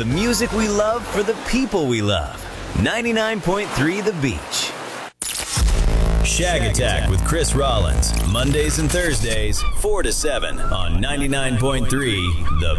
The music we love for the people we love. 99.3 The Beach. Shag Attack with Chris Rollins. Mondays and Thursdays, 4 to 7 on 99.3 The